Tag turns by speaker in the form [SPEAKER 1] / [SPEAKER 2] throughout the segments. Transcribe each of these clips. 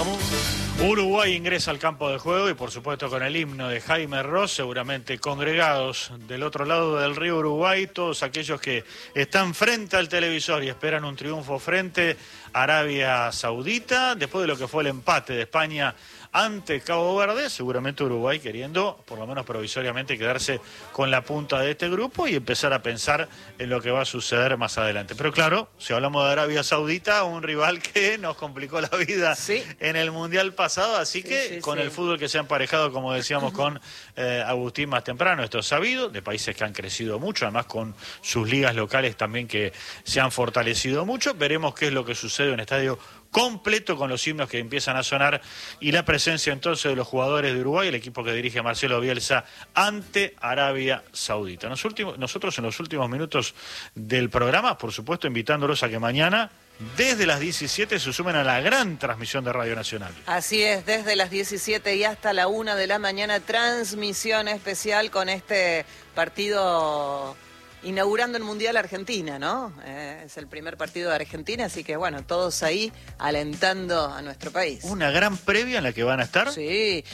[SPEAKER 1] vamos. Uruguay ingresa al campo de juego y por supuesto con el himno de Jaime Ross, seguramente congregados del otro lado del río Uruguay, todos aquellos que están frente al televisor y esperan un triunfo frente a Arabia Saudita, después de lo que fue el empate de España ante Cabo Verde, seguramente Uruguay queriendo, por lo menos provisoriamente, quedarse con la punta de este grupo y empezar a pensar en lo que va a suceder más adelante. Pero claro, si hablamos de Arabia Saudita, un rival que nos complicó la vida en el Mundial pasado, así que con el fútbol que se ha emparejado, como decíamos con Agustín más temprano, esto es sabido, de países que han crecido mucho, además con sus ligas locales también que se han fortalecido mucho. Veremos qué es lo que sucede en un estadio completo con los himnos que empiezan a sonar y la presencia entonces de los jugadores de Uruguay, el equipo que dirige Marcelo Bielsa ante Arabia Saudita. Nosotros en los últimos minutos del programa, por supuesto, invitándolos a que mañana, desde las 17, se sumen a la gran transmisión de Radio Nacional.
[SPEAKER 2] Así es, desde las 17 y hasta la 1 de la mañana, transmisión especial con este partido inaugurando el Mundial Argentina, ¿no? Es el primer partido de Argentina, así que bueno, todos ahí alentando a nuestro país.
[SPEAKER 1] ¿Una gran previa en la que van a estar?
[SPEAKER 2] Sí,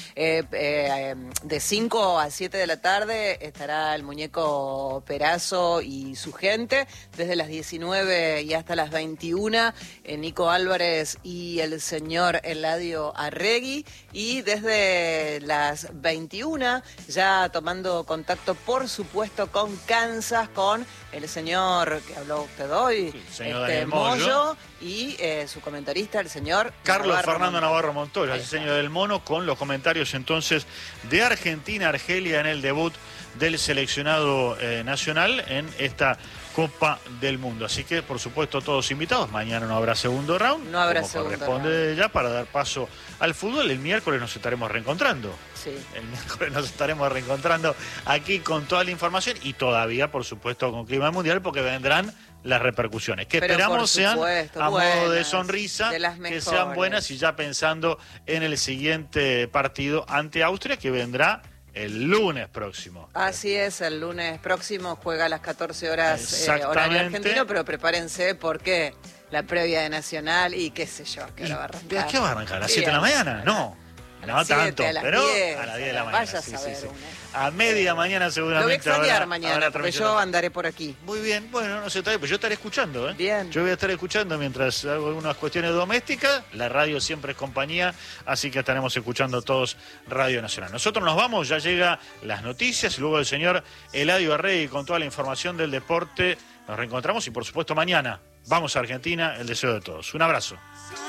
[SPEAKER 2] de 5 a 7 de la tarde estará el muñeco Perazo y su gente. Desde las 19 y hasta las 21, Nico Álvarez y el señor Eladio Arregui. Y desde las 21, ya tomando contacto, por supuesto, con Kansas, con el señor que habló usted hoy,
[SPEAKER 1] señor
[SPEAKER 2] Moyo, y su comentarista, el señor
[SPEAKER 1] Carlos
[SPEAKER 2] Navarro
[SPEAKER 1] Fernando Navarro Montoya, el señor del Mono, con los comentarios entonces de Argentina-Argelia en el debut del seleccionado nacional en esta Copa del Mundo. Así que, por supuesto, todos invitados. Mañana no habrá segundo round.
[SPEAKER 2] No habrá
[SPEAKER 1] como
[SPEAKER 2] segundo
[SPEAKER 1] corresponde
[SPEAKER 2] round.
[SPEAKER 1] Ya para dar paso al fútbol. El miércoles nos estaremos reencontrando.
[SPEAKER 2] Sí.
[SPEAKER 1] El miércoles nos estaremos reencontrando aquí con toda la información y todavía, por supuesto, con clima mundial, porque vendrán las repercusiones, que
[SPEAKER 2] pero
[SPEAKER 1] esperamos sean a modo de sonrisa,
[SPEAKER 2] de las
[SPEAKER 1] que sean buenas, y ya pensando en el siguiente partido ante Austria, que vendrá el lunes próximo.
[SPEAKER 2] Así es, el lunes próximo juega a las 14 horas horario argentino, pero prepárense porque la previa de Nacional y qué sé yo, ¿qué hora va a arrancar?
[SPEAKER 1] ¿A qué va a arrancar? ¿A las 7 de la mañana? No. No tanto, pero
[SPEAKER 2] 10,
[SPEAKER 1] a las 10 de la mañana.
[SPEAKER 2] Vaya a saber,
[SPEAKER 1] A media mañana seguramente.
[SPEAKER 2] Lo voy a extrañar mañana, porque
[SPEAKER 1] transmisión.
[SPEAKER 2] yo andaré por aquí.
[SPEAKER 1] Muy bien, bueno, no sé, pues yo estaré escuchando, ¿eh?
[SPEAKER 2] Bien.
[SPEAKER 1] Yo voy a estar escuchando mientras hago algunas cuestiones domésticas. La radio siempre es compañía, así que estaremos escuchando todos Radio Nacional. Nosotros nos vamos, ya llega las noticias, y luego el señor Eladio Arregui con toda la información del deporte. Nos reencontramos y por supuesto mañana vamos a Argentina, el deseo de todos. Un abrazo.